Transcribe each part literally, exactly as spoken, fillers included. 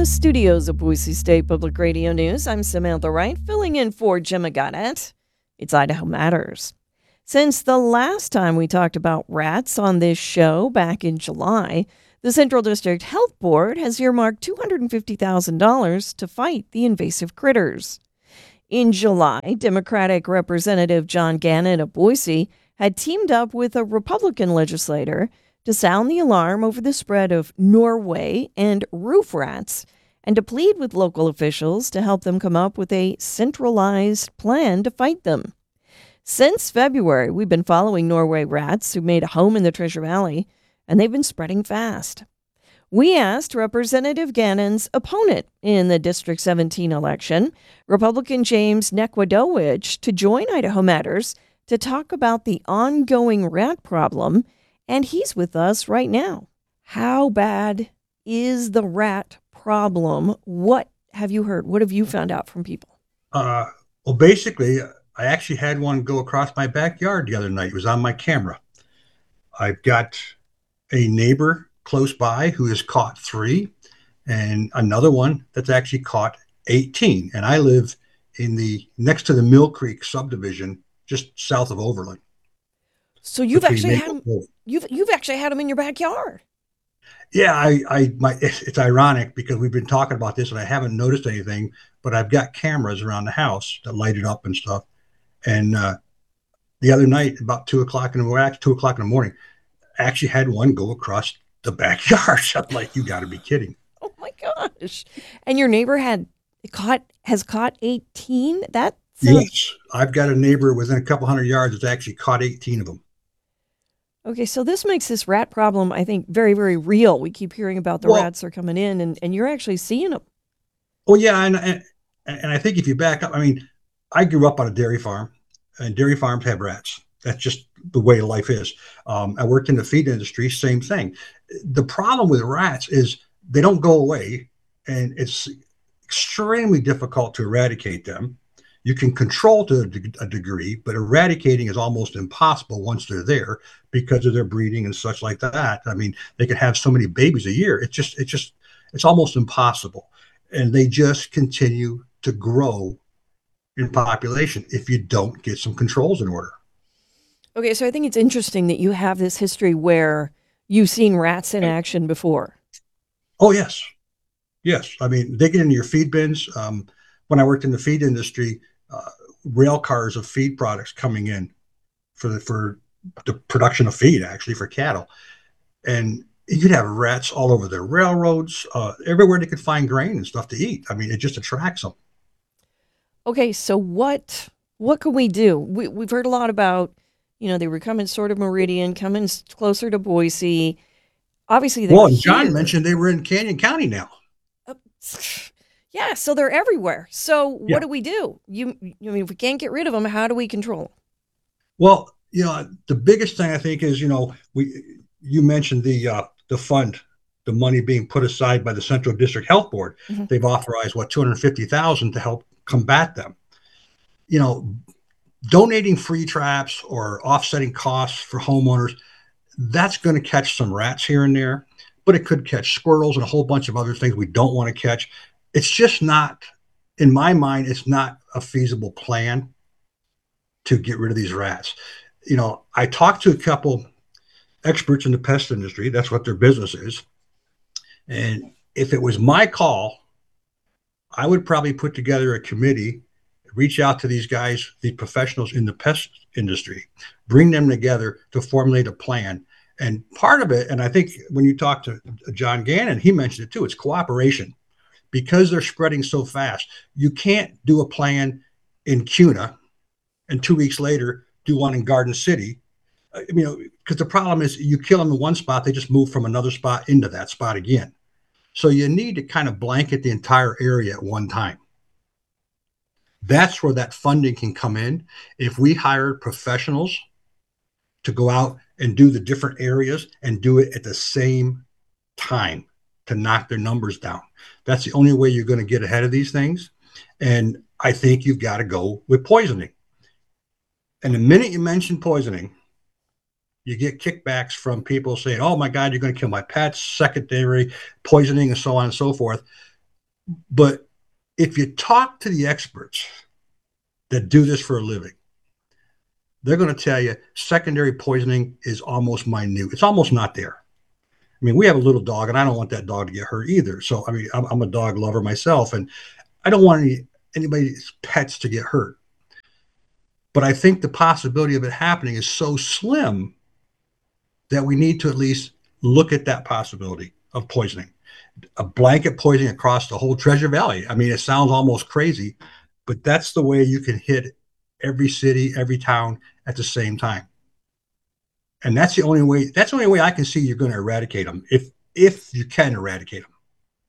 the studios of Boise State Public Radio News, I'm Samantha Wright, filling in for Gemma Goddett. It's Idaho Matters. Since the last time we talked about rats on this show back in July, the Central District Health Board has earmarked two hundred fifty thousand dollars to fight the invasive critters. In July, Democratic Representative John Gannon of Boise had teamed up with a Republican legislator to sound the alarm over the spread of Norway and roof rats and to plead with local officials to help them come up with a centralized plan to fight them. Since February, we've been following Norway rats who made a home in the Treasure Valley, and they've been spreading fast. We asked Representative Gannon's opponent in the District seventeen election, Republican James Nekwadowicz, to join Idaho Matters to talk about the ongoing rat problem, and he's with us right now. How bad is the rat problem? What have you heard? What have you found out from people? Uh, well, basically, I actually had one go across my backyard the other night. It was on my camera. I've got a neighbor close by who has caught three, and another one that's actually caught eighteen. And I live in the next to the Mill Creek subdivision, just south of Overland. So you've actually had them, you've you've actually had them in your backyard. Yeah, I, I, my, it's, it's ironic because we've been talking about this and I haven't noticed anything, but I've got cameras around the house that light it up and stuff. And uh, the other night, about two o'clock in the morning, two o'clock in the morning, I actually had one go across the backyard. I'm like, you got to be kidding! Oh my gosh! And your neighbor had caught has caught eighteen. That sounds... Yes, I've got a neighbor within a couple hundred yards that's actually caught eighteen of them. Okay, so this makes this rat problem, I think, very, very real. We keep hearing about the well, rats are coming in, and, and you're actually seeing them. Oh, yeah, and, and and I think if you back up, I mean, I grew up on a dairy farm, and dairy farms have rats. That's just the way life is. Um, I worked in the feed industry, same thing. The problem with rats is they don't go away, and it's extremely difficult to eradicate them. You can control to a degree, but eradicating is almost impossible once they're there because of their breeding and such like that. I mean, they can have so many babies a year. It's just, it's just, it's almost impossible. And they just continue to grow in population if you don't get some controls in order. Okay, so I think it's interesting that you have this history where you've seen rats in action before. Oh, yes. Yes. I mean, they get into your feed bins. Um, when I worked in the feed industry, uh, rail cars of feed products coming in for the, for the production of feed, actually, for cattle. And you'd have rats all over the railroads, uh, everywhere they could find grain and stuff to eat. I mean, it just attracts them. Okay, so what what can we do? We, we've heard a lot about, you know, they were coming sort of Meridian, coming closer to Boise. Obviously, they're well, here. John mentioned they were in Canyon County now. Uh, yeah, so they're everywhere. So what yeah. do we do? You, I mean, if we can't get rid of them, how do we control them? Well, you know, the biggest thing I think is, you know, we you mentioned the uh, the fund, the money being put aside by the Central District Health Board. Mm-hmm. They've authorized what two hundred fifty thousand dollars to help combat them. You know, donating free traps or offsetting costs for homeowners, that's going to catch some rats here and there, but it could catch squirrels and a whole bunch of other things we don't want to catch. It's just not, in my mind, it's not a feasible plan to get rid of these rats. You know, I talked to a couple experts in the pest industry. That's what their business is. And if it was my call, I would probably put together a committee, reach out to these guys, the professionals in the pest industry, bring them together to formulate a plan. And part of it, and I think when you talk to John Gannon, he mentioned it too, it's cooperation. Because they're spreading so fast, you can't do a plan in Kuna and two weeks later do one in Garden City. Uh, you know, because the problem is you kill them in one spot, they just move from another spot into that spot again. So you need to kind of blanket the entire area at one time. That's where that funding can come in. If we hired professionals to go out and do the different areas and do it at the same time to knock their numbers down. That's the only way you're going to get ahead of these things. And I think you've got to go with poisoning. And the minute you mention poisoning, you get kickbacks from people saying, oh my God, you're going to kill my pets, secondary poisoning, and so on and so forth. But if you talk to the experts that do this for a living, they're going to tell you secondary poisoning is almost minute. It's almost not there. I mean, we have a little dog, and I don't want that dog to get hurt either. So, I mean, I'm, I'm a dog lover myself, and I don't want any anybody's pets to get hurt. But I think the possibility of it happening is so slim that we need to at least look at that possibility of poisoning, a blanket poisoning across the whole Treasure Valley. I mean, it sounds almost crazy, but that's the way you can hit every city, every town at the same time. And that's the only way, that's the only way I can see you're going to eradicate them, if if you can eradicate them.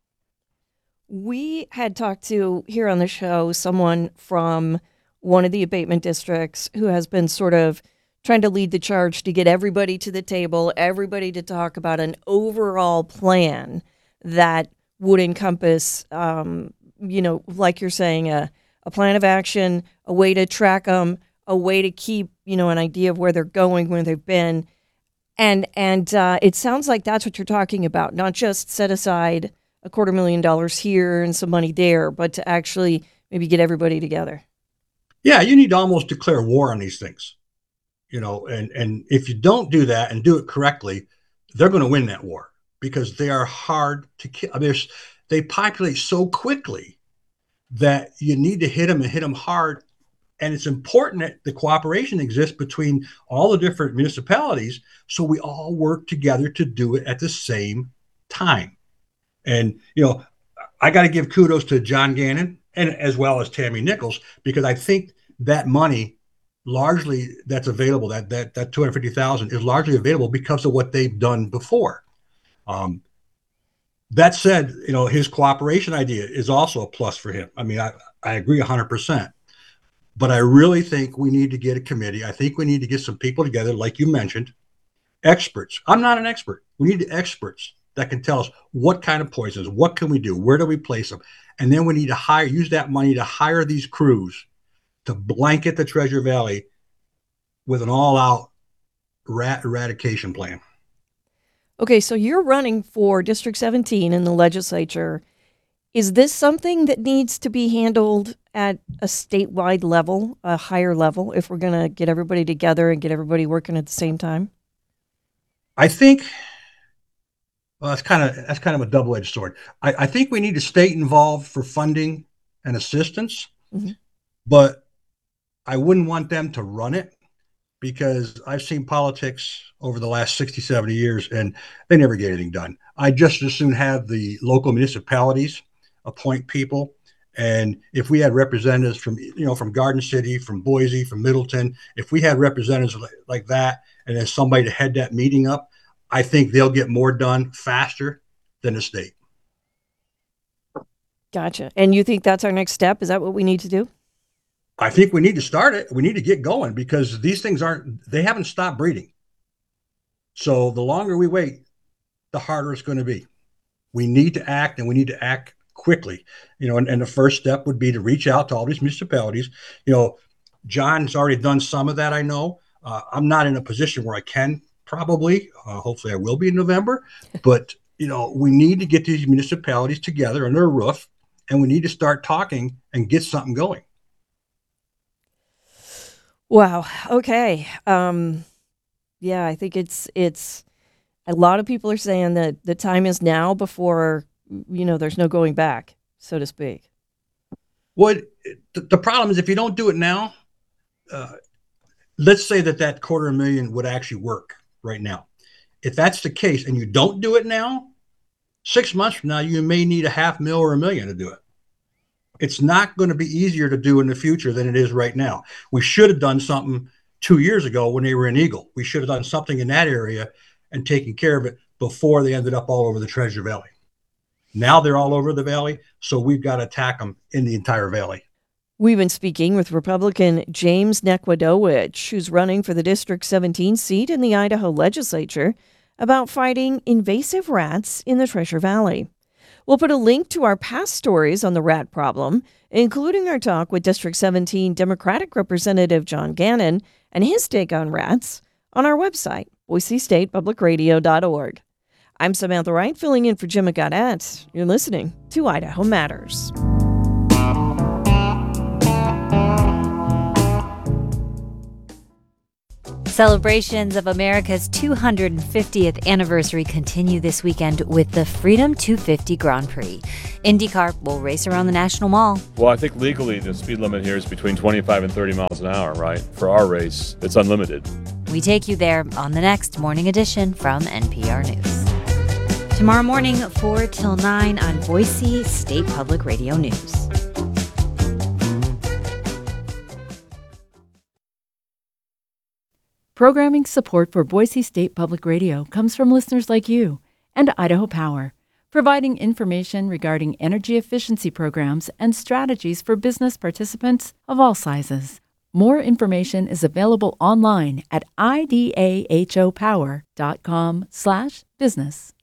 We had talked to here on the show someone from one of the abatement districts who has been sort of trying to lead the charge to get everybody to the table, everybody to talk about an overall plan that would encompass, um, you know, like you're saying, a, a plan of action, a way to track them, a way to keep, you know, an idea of where they're going, where they've been. And, and uh, it sounds like that's what you're talking about, not just set aside a quarter million dollars here and some money there, but to actually maybe get everybody together. Yeah, you need to almost declare war on these things, you know, and and if you don't do that and do it correctly, they're going to win that war because they are hard to kill. I mean, they populate so quickly that you need to hit them and hit them hard. And it's important that the cooperation exists between all the different municipalities so we all work together to do it at the same time. And, you know, I got to give kudos to John Gannon and as well as Tammy Nichols, because I think that money largely that's available, that that that two hundred fifty thousand is largely available because of what they've done before. Um, that said, you know, his cooperation idea is also a plus for him. I mean, I, I agree one hundred percent. But I really think we need to get a committee. I think we need to get some people together, like you mentioned, experts. I'm not an expert. We need experts that can tell us what kind of poisons, what can we do, where do we place them, and then we need to hire, use that money to hire these crews to blanket the Treasure Valley with an all-out rat eradication plan. Okay, so you're running for District seventeen in the legislature. Is this something that needs to be handled at a statewide level, a higher level, if we're going to get everybody together and get everybody working at the same time? I think well, that's kind of that's kind of a double-edged sword. I, I think we need a state involved for funding and assistance, Mm-hmm. but I wouldn't want them to run it because I've seen politics over the last sixty, seventy years and they never get anything done. I just as soon have the local municipalities appoint people. And if we had representatives from, you know, from Garden City, from Boise, from Middleton, if we had representatives like, like that, and then somebody to head that meeting up, I think they'll get more done faster than the state. Gotcha. And you think that's our next step? Is that what we need to do? I think we need to start it. We need to get going because these things aren't, they haven't stopped breeding. So the longer we wait, the harder it's going to be. We need to act and we need to act quickly, you know, and, and the first step would be to reach out to all these municipalities. You know, John's already done some of that. I know uh, I'm not in a position where I can probably, uh, hopefully I will be in November, but you know, we need to get these municipalities together under a roof and we need to start talking and get something going. Wow. Okay. Um, yeah, I think it's it's a lot of people are saying that the time is now before, you know, there's no going back, so to speak. What the, the problem is if you don't do it now, uh, let's say that that quarter million would actually work right now. If that's the case and you don't do it now, six months from now, you may need a half mil or a million to do it. It's not going to be easier to do in the future than it is right now. We should have done something two years ago when they were in Eagle. We should have done something in that area and taken care of it before they ended up all over the Treasure Valley. Now they're all over the valley, so we've got to attack them in the entire valley. We've been speaking with Republican James Nekwidowich, who's running for the District seventeen seat in the Idaho legislature, about fighting invasive rats in the Treasure Valley. We'll put a link to our past stories on the rat problem, including our talk with District seventeen Democratic Representative John Gannon and his take on rats, on our website, boise state public radio dot org. I'm Samantha Wright, filling in for Jim Gaudette. You're listening to Idaho Matters. Celebrations of America's two hundred fiftieth anniversary continue this weekend with the Freedom two fifty Grand Prix. IndyCar will race around the National Mall. Well, I think legally the speed limit here is between twenty-five and thirty miles an hour, right? For our race, it's unlimited. We take you there on the next Morning Edition from N P R News. Tomorrow morning, four till nine on Boise State Public Radio News. Programming support for Boise State Public Radio comes from listeners like you and Idaho Power, providing information regarding energy efficiency programs and strategies for business participants of all sizes. More information is available online at idahopower dot com slash business.